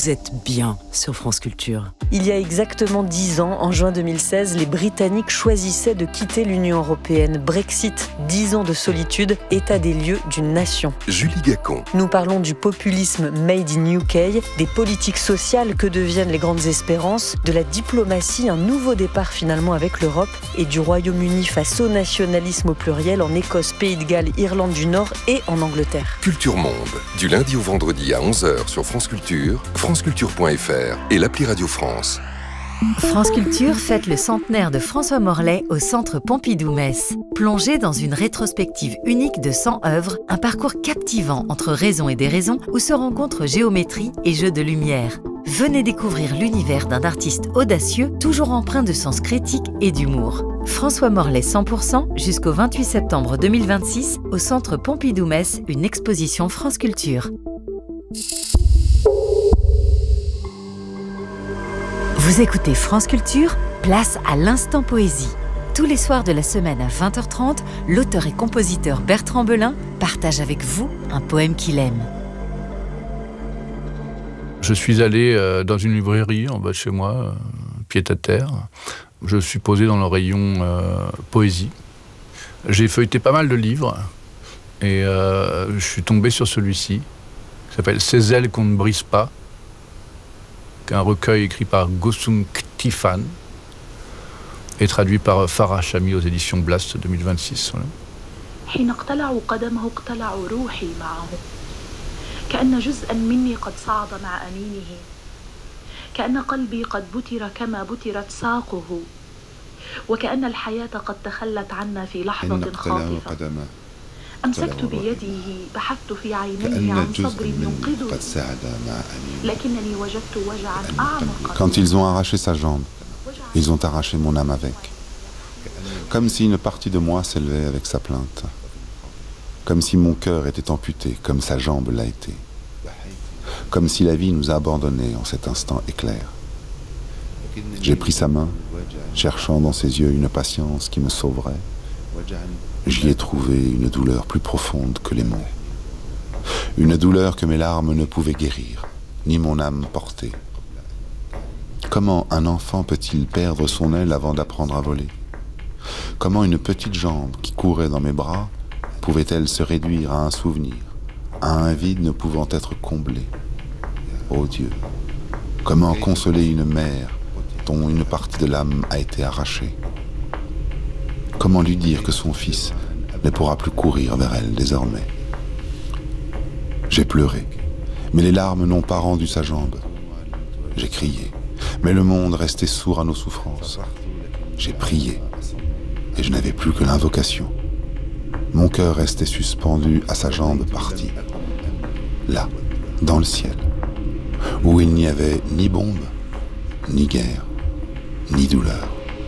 Vous êtes bien sur France Culture. Il y a exactement 10 ans, en juin 2016, les Britanniques choisissaient de quitter l'Union européenne. Brexit, 10 ans de solitude, état des lieux d'une nation. Julie Gacon. Nous parlons du populisme made in UK, des politiques sociales que deviennent les grandes espérances, de la diplomatie, un nouveau départ finalement avec l'Europe, et du Royaume-Uni face au nationalisme au pluriel en Écosse, Pays de Galles, Irlande du Nord et en Angleterre. Culture Monde, du lundi au vendredi à 11h sur France Culture, franceculture.fr et l'appli Radio France. France Culture fête le centenaire de François Morlet au Centre Pompidou-Metz. Plongé dans une rétrospective unique de 100 œuvres, un parcours captivant entre raison et déraison où se rencontrent géométrie et jeux de lumière. Venez découvrir l'univers d'un artiste audacieux, toujours empreint de sens critique et d'humour. François Morlet 100% jusqu'au 28 septembre 2026 au Centre Pompidou-Metz, une exposition France Culture. Vous écoutez France Culture, place à l'instant poésie. Tous les soirs de la semaine à 20h30, l'auteur et compositeur Bertrand Belin partage avec vous un poème qu'il aime. Je suis allé dans une librairie en bas de chez moi, pied à terre. Je suis posé dans le rayon poésie. J'ai feuilleté pas mal de livres et je suis tombé sur celui-ci, qui s'appelle « Ces ailes qu'on ne brise pas », un recueil écrit par Gosum Ktifan et traduit par Farah Chami aux éditions Blast 2026. حين اقتلعوا قدمه اقتلعوا روحي معه كأن جزءا مني قد صعد مع أنينه كأن قلبي قد بتر كما بترت ساقه وكأن الحياة قد تخلت عنا في لحظة خاطفة أمسكت بيده بحثت في عينيه عن صبر ينقذني لكنني وجدت وجعا أعمق. Quand ils ont arraché sa jambe, ils ont arraché mon âme avec. Comme si une partie de moi s'élevait avec sa plainte. Comme si mon cœur était amputé, comme sa jambe l'a été. Comme si la vie nous a abandonnés en cet instant éclair. J'ai pris sa main, cherchant dans ses yeux une patience qui me sauverait. J'y ai trouvé une douleur plus profonde que les mots. Une douleur que mes larmes ne pouvaient guérir, ni mon âme porter. Comment un enfant peut-il perdre son aile avant d'apprendre à voler? Comment une petite jambe qui courait dans mes bras pouvait-elle se réduire à un souvenir, à un vide ne pouvant être comblé? Ô Dieu, comment consoler une mère dont une partie de l'âme a été arrachée? Comment lui dire que son fils ne pourra plus courir vers elle désormais? J'ai pleuré, mais les larmes n'ont pas rendu sa jambe. J'ai crié, mais le monde restait sourd à nos souffrances. J'ai prié, et je n'avais plus que l'invocation. Mon cœur restait suspendu à sa jambe partie. Là, dans le ciel, où il n'y avait ni bombe, ni guerre, ni douleur.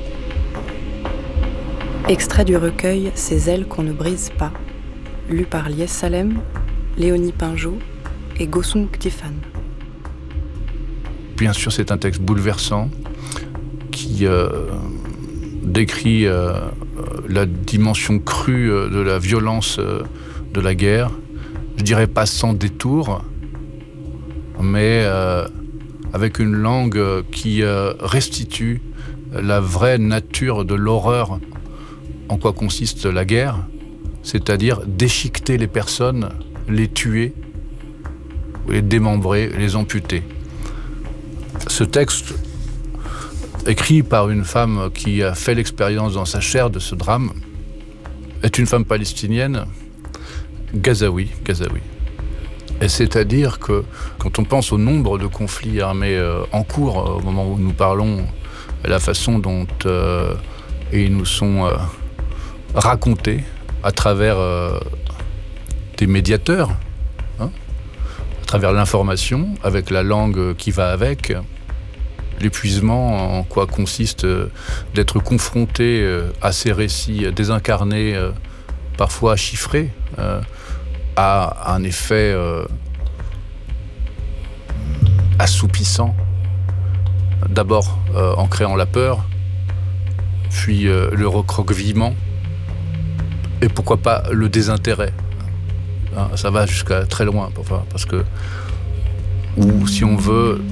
Extrait du recueil « Ces ailes qu'on ne brise pas », lu par Lies Salem, Léonie Pinjot et Gosum Ktifan. Bien sûr, c'est un texte bouleversant qui décrit la dimension crue de la violence de la guerre. Je dirais pas sans détour, mais avec une langue qui restitue la vraie nature de l'horreur en quoi consiste la guerre, c'est-à-dire déchiqueter les personnes, les tuer, les démembrer, les amputer. Ce texte, écrit par une femme qui a fait l'expérience dans sa chair de ce drame, est une femme palestinienne, Gazaoui. Et c'est-à-dire que quand on pense au nombre de conflits armés en cours au moment où nous parlons, et la façon dont ils nous sont racontés à travers des médiateurs, à travers l'information, avec la langue qui va avec, l'épuisement en quoi consiste d'être confronté à ces récits désincarnés, parfois chiffrés, a un effet assoupissant. D'abord en créant la peur, puis le recroquevillement, et pourquoi pas le désintérêt. Ça va jusqu'à très loin, parce que, ou si on veut,